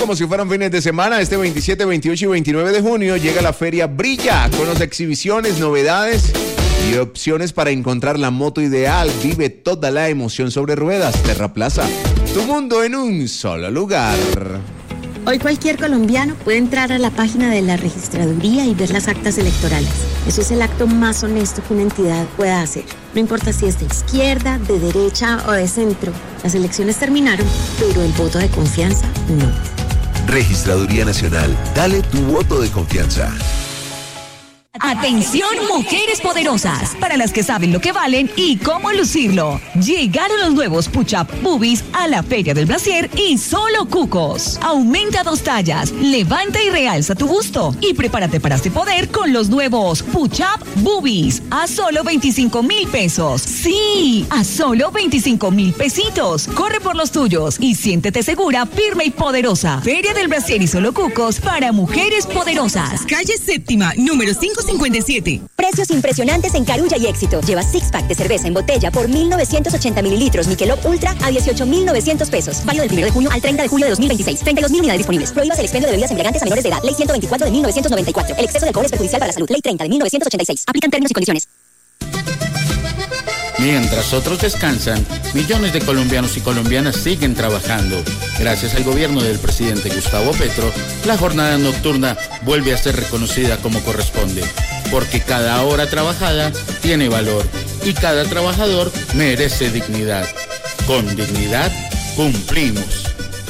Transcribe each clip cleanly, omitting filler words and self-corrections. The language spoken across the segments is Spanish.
como si fueran fines de semana. Este 27, 28 y 29 de junio llega la Feria Brilla con las exhibiciones, novedades y opciones para encontrar la moto ideal. Vive toda la emoción sobre ruedas. Terraplaza, tu mundo en un solo lugar. Hoy cualquier colombiano puede entrar a la página de la registraduría y ver las actas electorales. Eso es el acto más honesto que una entidad pueda hacer. No importa si es de izquierda, de derecha o de centro. Las elecciones terminaron, pero el voto de confianza no. Registraduría Nacional. Dale tu voto de confianza. Atención, mujeres poderosas, para las que saben lo que valen y cómo lucirlo. Llegaron los nuevos Push-Up Boobies a la Feria del Brasier y solo cucos. Aumenta 2 tallas, levanta y realza tu busto y prepárate para este poder con los nuevos Push-Up Boobies a solo 25,000 pesos. Sí, a solo 25,000 pesitos. Corre por los tuyos y siéntete segura, firme y poderosa. Feria del Brasier y solo cucos para mujeres poderosas. Calle Séptima, número 557. Precios impresionantes en Carulla y Éxito. Lleva 6-pack de cerveza en botella por 1,980 mililitros Michelob Ultra a 18,900 pesos. Válido del 1 de junio al 30 de julio de 2026. 32,000 unidades disponibles. Prohíbas el expendio de bebidas embriagantes a menores de edad. Ley 124 de 1994. El exceso de alcohol es perjudicial para la salud. Ley 30 de 1986. Aplican términos y condiciones. Mientras otros descansan, millones de colombianos y colombianas siguen trabajando. Gracias al gobierno del presidente Gustavo Petro, la jornada nocturna vuelve a ser reconocida como corresponde, porque cada hora trabajada tiene valor y cada trabajador merece dignidad. Con dignidad, cumplimos.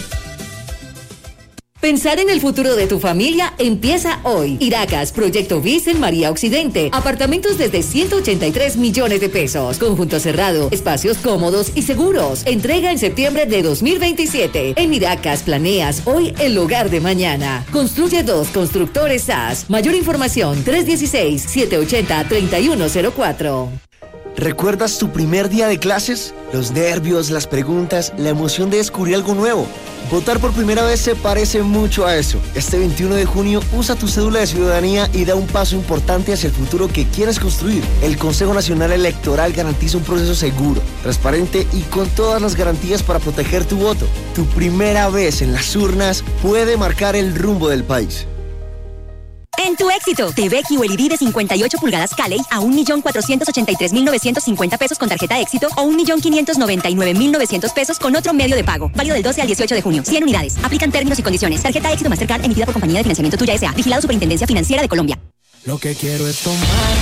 Pensar en el futuro de tu familia empieza hoy. Iracas, Proyecto BIS en María Occidente. Apartamentos desde 183 millones de pesos. Conjunto cerrado, espacios cómodos y seguros. Entrega en septiembre de 2027. En Iracas planeas hoy el hogar de mañana. Construye 2 Constructores SAS. Mayor información 316-780-3104. ¿Recuerdas tu primer día de clases? Los nervios, las preguntas, la emoción de descubrir algo nuevo. Votar por primera vez se parece mucho a eso. Este 21 de junio usa tu cédula de ciudadanía y da un paso importante hacia el futuro que quieres construir. El Consejo Nacional Electoral garantiza un proceso seguro, transparente y con todas las garantías para proteger tu voto. Tu primera vez en las urnas puede marcar el rumbo del país. En tu Éxito, TV QLED de 58 pulgadas Cali a 1,483,950 pesos con tarjeta Éxito o 1,599,900 pesos con otro medio de pago. Válido del 12 al 18 de junio. 100 unidades. Aplican términos y condiciones. Tarjeta Éxito Mastercard emitida por Compañía de Financiamiento Tuya S.A. Vigilado Superintendencia Financiera de Colombia. Lo que quiero es tomar